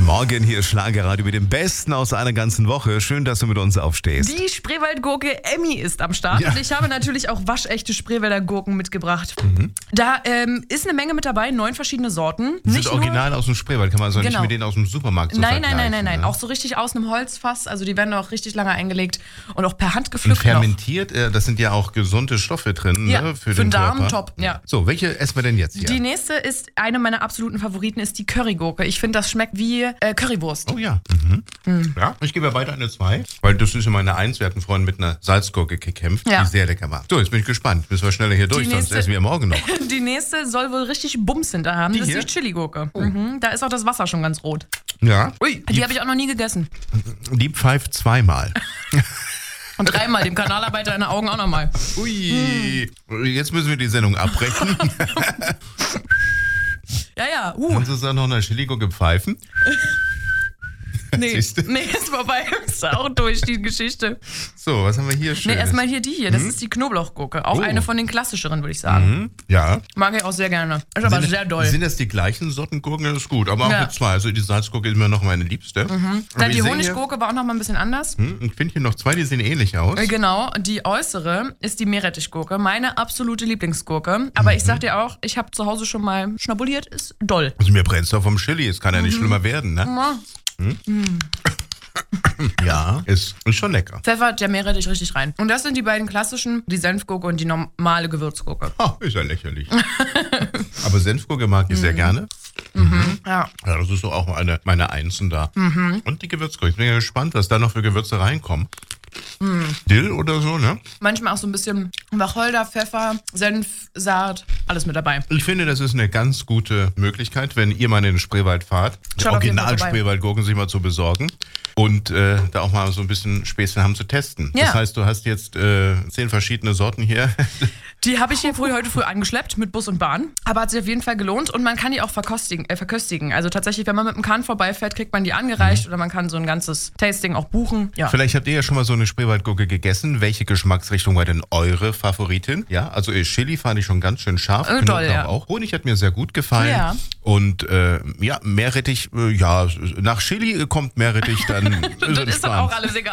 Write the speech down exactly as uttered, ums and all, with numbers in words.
Morgen hier Schlagerradio mit dem Besten aus einer ganzen Woche. Schön, dass du mit uns aufstehst. Die Spreewaldgurke Emmy ist am Start. Ja. Und ich habe natürlich auch waschechte Spreewälder Gurken mitgebracht. Mhm. Da ähm, ist eine Menge mit dabei, neun verschiedene Sorten. Die Nicht sind original aus dem Spreewald, kann man also Genau. nicht mit denen aus dem Supermarkt so Nein, nein, vergleichen. nein, nein, nein. Ne? Auch so richtig aus einem Holzfass. Also die werden auch richtig lange eingelegt und auch per Hand Und gepflückt. fermentiert, äh, das sind ja auch gesunde Stoffe drin, Ja, ne, für, für den den Darm Körper. top, ja. So, welche essen wir denn jetzt hier? Die nächste ist, eine meiner absoluten Favoriten ist die Currygurke. Ich finde, das schmeckt wie äh, Currywurst. Oh ja. Mhm. Mhm. Ja, ich gebe ja weiter eine zwei, weil das ist ja meine Eins. Wir hatten vorhin mit einer Salzgurke gekämpft, Ja. die sehr lecker war. So, jetzt bin ich gespannt. Müssen wir schneller hier durch, sonst nächste- essen wir morgen noch. Die nächste soll wohl richtig Bums hinter haben. Die das ist hier? die Chili-Gurke. Mhm. Da ist auch das Wasser schon ganz rot. Ja, Ui, die habe ich auch noch nie gegessen. die pfeift zweimal. Und dreimal, dem Kanalarbeiter in den Augen auch nochmal. Ui, jetzt müssen wir die Sendung abbrechen. Ja, ja, uh. Kannst du es dann noch eine Chili-Gurke pfeifen? Nee, Siehst du? nee, ist vorbei. Ist auch durch, die Geschichte. So, was haben wir hier Nee, schön? erstmal hier die hier. Das ist die Knoblauchgurke. Auch Oh. eine von den klassischeren, würde ich sagen. Mhm. Ja. Mag ich auch sehr gerne. Ist aber sind, sehr doll. Sind das die gleichen Sorten Gurken? Das ist gut, aber auch Ja. mit zwei. Also die Salzgurke ist mir noch meine Liebste. Mhm. Dann die Honiggurke war auch noch mal ein bisschen anders. Ich finde hier noch zwei, die sehen ähnlich aus. Äh, Genau, die äußere ist die Meerrettichgurke. Meine absolute Lieblingsgurke. Aber ich sag dir auch, ich habe zu Hause schon mal schnabuliert, ist doll. Also mir brennt's doch vom Chili, es kann ja Mhm. nicht schlimmer werden, ne? Ja, ist, ist schon lecker. Pfeffert der Meerrettich richtig rein. Und das sind die beiden klassischen, die Senfgurke und die normale Gewürzgurke. Oh, ist ja lächerlich. Aber Senfgurke mag ich Mhm. sehr gerne. Ja. Ja, das ist so auch meine, meine Einsen da. Mhm. Und die Gewürzgurke. Ich bin ja gespannt, was da noch für Gewürze reinkommen. Mhm. Dill oder so, ne? Manchmal auch so ein bisschen Wacholder, Pfeffer, Senf, Saat, alles mit dabei. Ich finde, das ist eine ganz gute Möglichkeit, wenn ihr mal in den Spreewald fahrt, die Schaut auf jeden Fall vorbei. Original-Spreewaldgurken sich mal zu besorgen und äh, da auch mal so ein bisschen Späßchen haben zu testen. Ja. Das heißt, du hast jetzt äh, zehn verschiedene Sorten hier. Die habe ich hier früh, heute früh angeschleppt mit Bus und Bahn. Aber hat sich auf jeden Fall gelohnt und man kann die auch verkostigen, äh, verköstigen. Also tatsächlich, wenn man mit dem Kahn vorbeifährt, kriegt man die angereicht oder man kann so ein ganzes Tasting auch buchen. Ja. Vielleicht habt ihr ja schon mal so eine Spreewaldgurke gegessen. Welche Geschmacksrichtung war denn eure Favoritin? Ja, also äh, Chili fand ich schon ganz schön scharf. Äh, Knoblauch doll, ja. auch. Honig hat mir sehr gut gefallen. Ja. Und äh, ja, Meerrettich, äh, ja, nach Chili kommt Meerrettich, dann ist Das ist dann entspannt. auch alles egal.